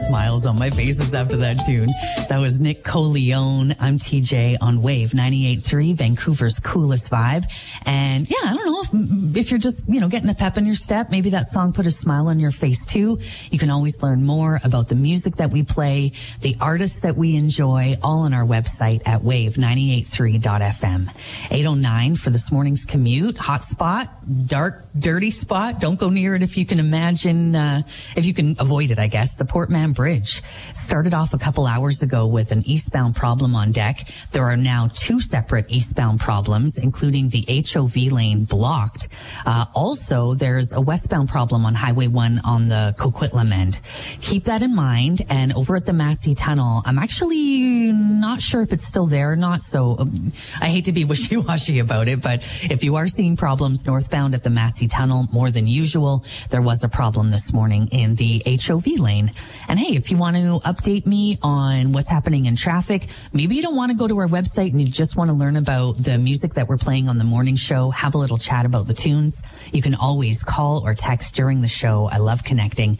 smiles on my faces after that tune. That was Nick Coleone. I'm TJ on Wave 98.3, Vancouver's coolest vibe. And yeah, I don't know if you're just, getting a pep in your step, maybe that song put a smile on your face too. You can always learn more about the music that we play, the artists that we enjoy, all on our website at wave983.fm. 8:09 for this morning's commute. Hot spot, dark, dirty spot. Don't go near it if you can imagine, if you can avoid it, I guess. The Port Mann Bridge started off a couple hours ago with an eastbound problem on deck. There are now 2 separate eastbound problems, including the HOV lane blocked. Also, there's a westbound problem on Highway 1 on the Coquitlam end. Keep that in mind. And over at the Massey Tunnel, I'm actually not sure if it's still there or not, so I hate to be wishy-washy about it, but if you are seeing problems northbound at the Massey Tunnel more than usual, there was a problem this morning in the HOV lane. And hey, if you want to update me on what's happening in traffic, maybe you don't want to go to our website and you just want to learn about the music that we're playing on the morning show, have a little chat about the tunes, you can always call or text during the show. I love connecting.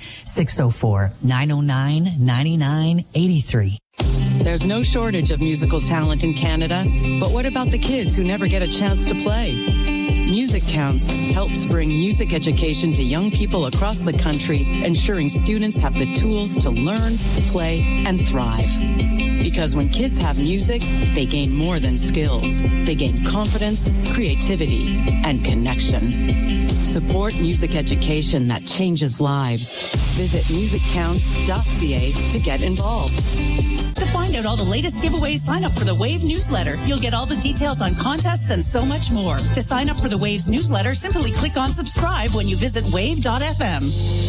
604-909-9983. There's no shortage of musical talent in Canada, but what about the kids who never get a chance to play? Music Counts helps bring music education to young people across the country, ensuring students have the tools to learn, play, and thrive. Because when kids have music, they gain more than skills. They gain confidence, creativity, and connection. Support music education that changes lives. Visit musiccounts.ca to get involved. To find out all the latest giveaways, sign up for the Wave newsletter. You'll get all the details on contests and so much more. To sign up for the Wave's newsletter, simply click on subscribe when you visit wave.fm.